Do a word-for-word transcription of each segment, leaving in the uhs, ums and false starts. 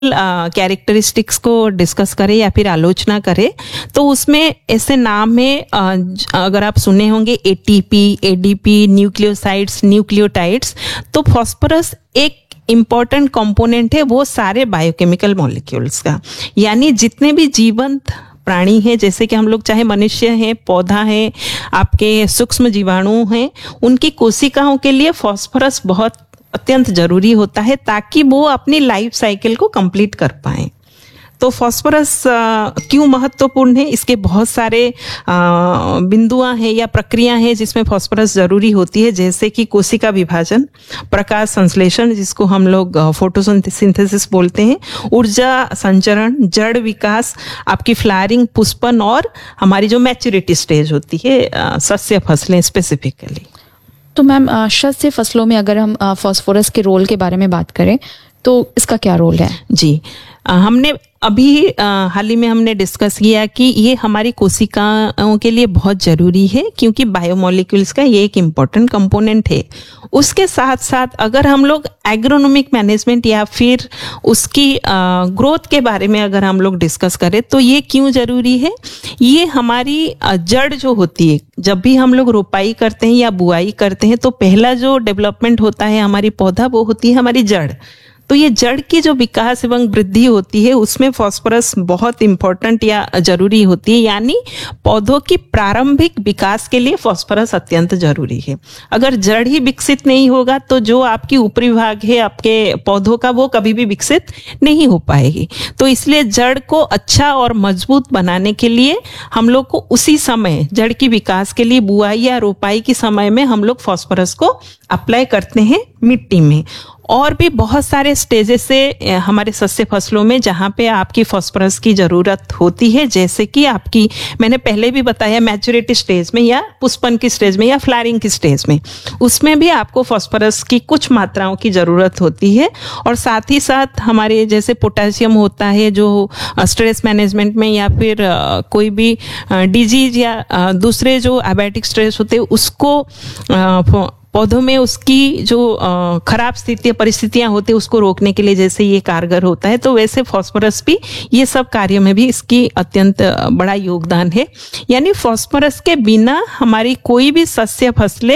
Characteristics को discuss करें या फिर आलोचना करें तो उसमें ऐसे नाम है, अगर आप सुने होंगे एटीपी, एडीपी, न्यूक्लियोसाइड्स, न्यूक्लियोटाइड्स। तो फॉस्फोरस एक इम्पॉर्टेंट कंपोनेंट है वो सारे बायोकेमिकल मॉलिक्यूल्स का, यानी जितने भी जीवंत प्राणी है, जैसे कि हम लोग चाहे मनुष्य हैं, पौधा है, आपके सूक्ष्म जीवाणु हैं, उनकी कोशिकाओं के लिए फॉस्फोरस बहुत अत्यंत जरूरी होता है ताकि वो अपनी लाइफ साइकिल को कंप्लीट कर पाए। तो फॉस्फोरस क्यों महत्वपूर्ण है, इसके बहुत सारे बिंदुआं हैं या प्रक्रिया हैं जिसमें फॉस्फोरस जरूरी होती है, जैसे कि कोशिका विभाजन, प्रकाश संश्लेषण जिसको हम लोग फोटोसिंथेसिस बोलते हैं, ऊर्जा संचरण, जड़ विकास, आपकी फ्लावरिंग, पुष्पन और हमारी जो मैच्योरिटी स्टेज होती है सस्य फसलें स्पेसिफिकली। तो मैम शस्य फसलों में अगर हम फॉस्फोरस के रोल के बारे में बात करें तो इसका क्या रोल है? जी, हमने अभी हाल ही में हमने डिस्कस किया कि ये हमारी कोशिकाओं के लिए बहुत ज़रूरी है क्योंकि बायोमोलिक्यूल्स का ये एक इम्पॉर्टेंट कंपोनेंट है। उसके साथ साथ अगर हम लोग एग्रोनॉमिक मैनेजमेंट या फिर उसकी ग्रोथ के बारे में अगर हम लोग डिस्कस करें तो ये क्यों ज़रूरी है, ये हमारी जड़ जो होती है, जब भी हम लोग रोपाई करते हैं या बुआई करते हैं तो पहला जो डेवलपमेंट होता है हमारी पौधा, वो होती है हमारी जड़। तो ये जड़ की जो विकास एवं वृद्धि होती है उसमें फॉस्फोरस बहुत इंपॉर्टेंट या जरूरी होती है, यानी पौधों की प्रारंभिक विकास के लिए फॉस्फोरस अत्यंत जरूरी है। अगर जड़ ही विकसित नहीं होगा तो जो आपकी ऊपरी भाग है आपके पौधों का वो कभी भी विकसित नहीं हो पाएगी। तो इसलिए जड़ को अच्छा और मजबूत बनाने के लिए हम लोग को उसी समय जड़ की विकास के लिए बुआई या रोपाई के समय में हम लोग फॉस्फोरस को अप्लाई करते हैं मिट्टी में। और भी बहुत सारे स्टेजेस से हमारे सस्य फसलों में जहाँ पे आपकी फॉस्फोरस की ज़रूरत होती है, जैसे कि आपकी मैंने पहले भी बताया मैच्योरिटी स्टेज में या पुष्पन की स्टेज में या फ्लावरिंग की स्टेज में, उसमें भी आपको फॉस्फोरस की कुछ मात्राओं की ज़रूरत होती है। और साथ ही साथ हमारे जैसे पोटेशियम होता है जो स्ट्रेस मैनेजमेंट में या फिर कोई भी डिजीज या दूसरे जो एबायोटिक स्ट्रेस होते हैं उसको पौधों में उसकी जो खराब स्थिति परिस्थितियां होती है उसको रोकने के लिए जैसे ये कारगर होता है, तो वैसे फॉस्फोरस भी ये सब कार्यों में भी इसकी अत्यंत बड़ा योगदान है। यानी फॉस्फोरस के बिना हमारी कोई भी सस्य फसलें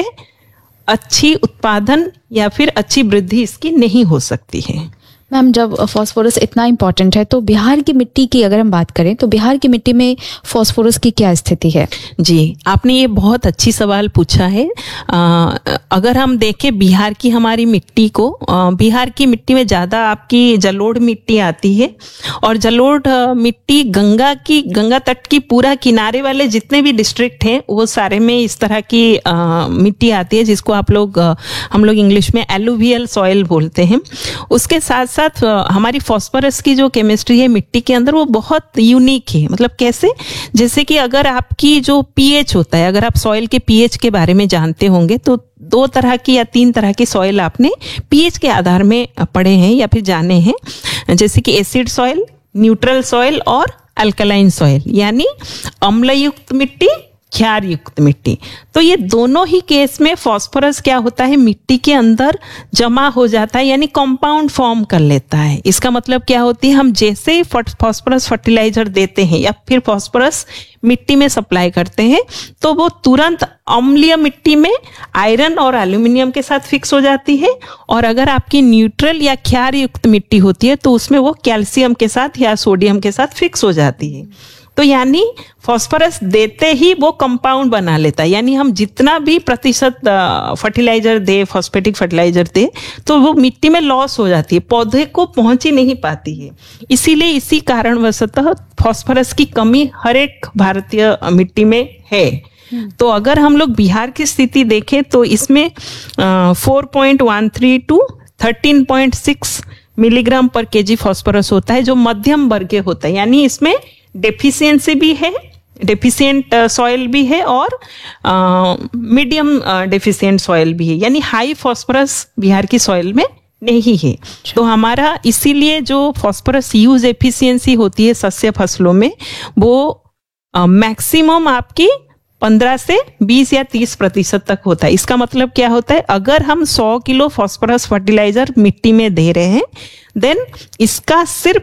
अच्छी उत्पादन या फिर अच्छी वृद्धि इसकी नहीं हो सकती है। मैम, जब फॉस्फोरस इतना इम्पोर्टेंट है तो बिहार की मिट्टी की अगर हम बात करें तो बिहार की मिट्टी में फॉस्फोरस की क्या स्थिति है? जी, आपने ये बहुत अच्छी सवाल पूछा है। आ, अगर हम देखें बिहार की हमारी मिट्टी को, आ, बिहार की मिट्टी में ज़्यादा आपकी जलोढ़ मिट्टी आती है और जलोढ़ मिट्टी गंगा की गंगा तट की पूरा किनारे वाले जितने भी डिस्ट्रिक्ट हैं वो सारे में इस तरह की आ, मिट्टी आती है जिसको आप लोग आ, हम लोग इंग्लिश में एलुवियल सॉइल बोलते हैं। उसके साथ साथ हमारी फॉस्फोरस की जो केमिस्ट्री है मिट्टी के अंदर वो बहुत यूनिक है। मतलब कैसे, जैसे कि अगर आपकी जो पीएच होता है, अगर आप सॉइल के पीएच के बारे में जानते होंगे तो दो तरह की या तीन तरह की सॉइल आपने पीएच के आधार में पढ़े हैं या फिर जाने हैं, जैसे कि एसिड सॉइल, न्यूट्रल सॉइल और अल्कलाइन सॉइल, यानी अम्लयुक्त मिट्टी, क्षार युक्त मिट्टी। तो ये दोनों ही केस में फॉस्फोरस क्या होता है, मिट्टी के अंदर जमा हो जाता है, यानी कंपाउंड फॉर्म कर लेता है। इसका मतलब क्या होती है, हम जैसे ही फॉस्फोरस फर्टिलाइजर देते हैं या फिर फॉस्फोरस मिट्टी में सप्लाई करते हैं तो वो तुरंत अम्लीय मिट्टी में आयरन और एल्यूमिनियम के साथ फिक्स हो जाती है, और अगर आपकी न्यूट्रल या क्षार युक्त मिट्टी होती है तो उसमें वो कैल्शियम के साथ या सोडियम के साथ फिक्स हो जाती है। तो यानी फॉस्फोरस देते ही वो कंपाउंड बना लेता है, यानी हम जितना भी प्रतिशत फर्टिलाइजर दे, फॉस्फेटिक फर्टिलाइजर दे, तो वो मिट्टी में लॉस हो जाती है, पौधे को पहुंच ही नहीं पाती है। इसीलिए इसी कारणवशतः फॉस्फोरस की कमी हर एक भारतीय मिट्टी में है। तो अगर हम लोग बिहार की स्थिति देखें तो इसमें four point one three to thirteen point six milligram पर केजी फॉस्फोरस होता है जो मध्यम वर्गीय होता है, यानी इसमें डेफिशिएंसी भी है, डेफिशिएंट सॉइल भी है और मीडियम डेफिशिएंट सॉइल भी है, यानी हाई फॉस्फोरस बिहार की सॉइल में नहीं है। तो हमारा इसीलिए जो फॉस्फोरस यूज एफिशिएंसी होती है सस्य फसलों में वो मैक्सिमम आपकी पंद्रह से बीस या तीस प्रतिशत तक होता है। इसका मतलब क्या होता है, अगर हम सौ किलो फॉस्फोरस फर्टिलाइजर मिट्टी में दे रहे हैं देन इसका सिर्फ